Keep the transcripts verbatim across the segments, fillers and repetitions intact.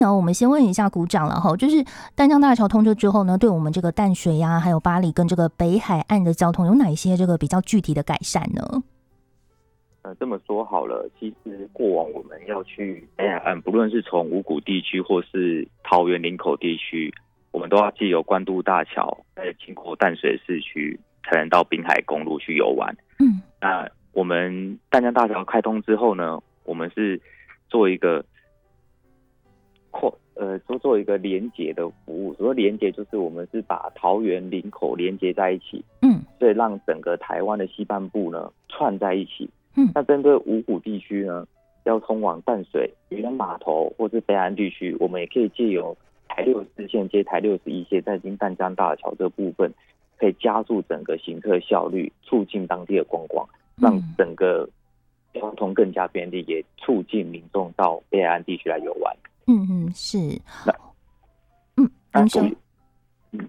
然后我们先问一下股长了哈，就是淡江大桥通车之后呢，对我们这个淡水呀、啊，还有巴黎跟这个北海岸的交通有哪一些这个比较具体的改善呢？ 呃，这么说好了，其实过往我们要去北海岸，不论是从五股地区或是桃园林口地区，我们都要藉由关渡大桥，再经过淡水市区，才能到滨海公路去游玩。 嗯， 那我们淡江大桥开通之后呢，我们是做一个扩呃做做一个连结的服务。所谓连结，就是我们是把桃园林口连接在一起， 嗯， 所以让整个台湾的西半部呢串在一起。 嗯， 那针对五股地区呢，要通往淡水、渔人码头或是北岸地区，我们也可以借由台六四线接台六十一线，再经淡江大桥这部分，可以加速整个行车效率，促进当地的观光，让整个交通更加便利，也促进民众到北岸地区来游玩。 嗯嗯，是。 那嗯，您说。 嗯。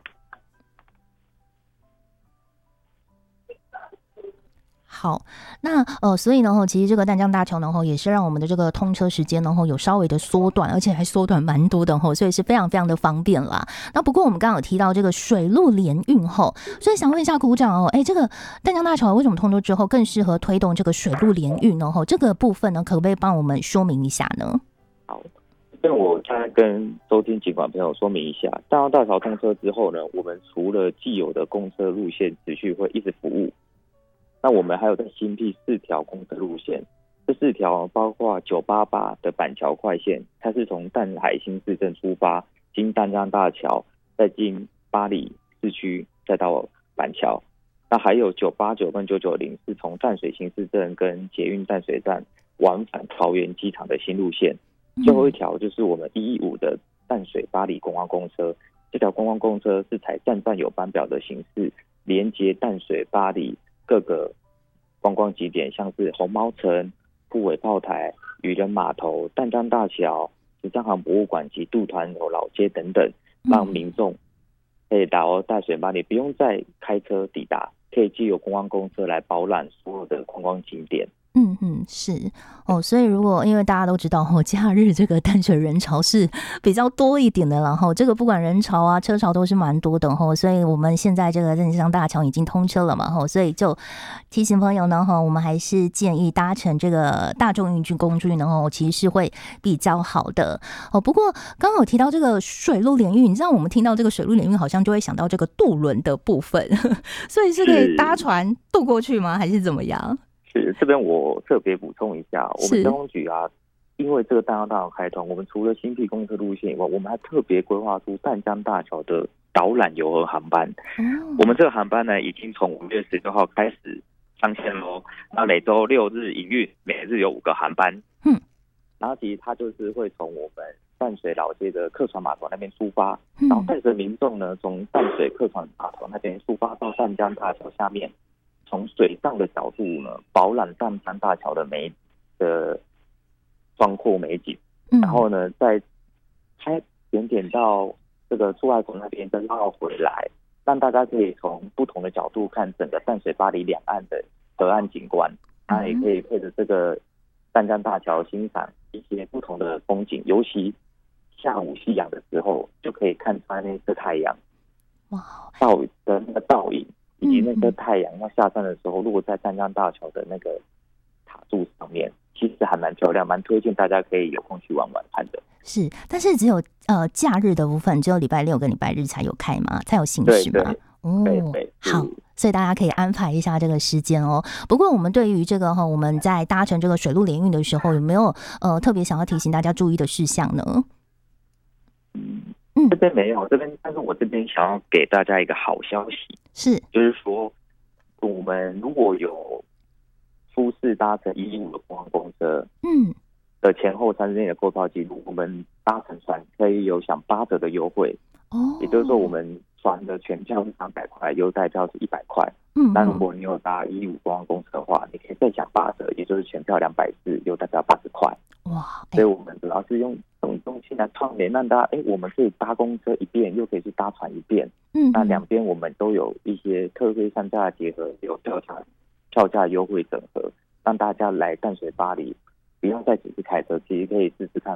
好，那呃，所以呢，其实这个淡江大桥呢，也是让我们的这个通车时间呢，有稍微的缩短，而且还缩短蛮多的，所以是非常非常的方便啦。那不过我们刚刚有提到这个水陆联运后，所以想问一下股长哦，哎，这个淡江大桥为什么通车之后更适合推动这个水陆联运呢？这个部分呢，可不可以帮我们说明一下呢？ 好，这边我再跟收听警管朋友说明一下，淡江大桥通车之后呢，我们除了既有的公车路线持续会一直服务。那我们还有在新辟四条公车路线，这四条包括九八八的板桥快线，它是从淡海新市镇出发，经淡江大桥，再经巴黎市区，再到板桥。那还有九八九跟九九零是从淡水新市镇跟捷运淡水站往返桃园机场的新路线。最后一条就是我们一一五的淡水巴黎观光公车，这条观光公车是采站站有班表的形式，连接淡水巴黎各个观光景点，像是红毛城、虎尾炮台、渔人码头、淡江大桥、十三行博物馆及渡船头老街等等，让民众可以到淡水巴黎不用再开车抵达，可以藉由观光公车来饱览所有的观光景点。 嗯嗯，是哦，所以如果因为大家都知道哦，假日这个淡水人潮是比较多一点的，然后这个不管人潮啊、车潮都是蛮多的哦，所以我们现在这个淡江大桥已经通车了嘛，哦，所以就提醒朋友呢，哈，我们还是建议搭乘这个大众运输工具呢，哦，其实是会比较好的哦。不过刚刚有提到这个水陆联运，你知道我们听到这个水陆联运，好像就会想到这个渡轮的部分，所以是可以搭船渡过去吗？还是怎么样？ 是，这边我特别补充一下，我们交通局啊，因为这个淡江大桥开通，我们除了新辟公车路线以外，我们还特别规划出淡江大桥的导览游河航班。嗯、我们这个航班呢，已经从五月十六号开始上线喽。那每周六日营运，每日有五个航班。嗯，然后其实它就是会从我们淡水老街的客船码头那边出发，嗯、然后带着民众呢，从淡水客船码头那边出发到淡江大桥下面。从水上的角度呢，饱览淡江大桥的美的壮阔美景，嗯、然后呢，再开点点到这个出海口那边，再绕回来，让大家可以从不同的角度看整个淡水巴黎两岸的河岸景观，那、嗯、也可以配着这个淡江大桥欣赏一些不同的风景，尤其下午夕阳的时候，就可以看出来那个太阳，哇，倒的那个倒影。以及那个太阳要下山的时候，落在淡江大桥的那个塔柱上面，其实还蛮漂亮，蛮推荐大家可以有空去玩玩看的。 是，但是只有呃假日的部分，只有礼拜六跟礼拜日才有开吗？才有行驶吗？ 对对哦， 对对， 好，所以大家可以安排一下这个时间哦。不过我们对于这个哈，我们在搭乘这个水陆联运的时候，有没有呃特别想要提醒大家注意的事项呢？ 嗯，这边没有，这边但是我这边想要给大家一个好消息， 是， 就是说我们如果有初次搭乘一一五的观光公车，嗯，的前后三十天的购票记录，我们搭乘船可以有享八折的优惠。哦，也就是说我们船的全票是三百块，优待票是一百块。嗯，那如果你有搭一一五观光公车的话，你可以再享八折，也就是全票两百四，优待票八十块。哇，所以我们主要是用这种东西来串联，让大家哎，我们可以搭公车一遍，又可以去搭船一遍。嗯，那两边我们都有一些特惠商家的结合，有票价票价优惠整合，让大家来淡水巴黎不要再只是开车，其实可以试试看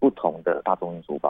不同的大众运输方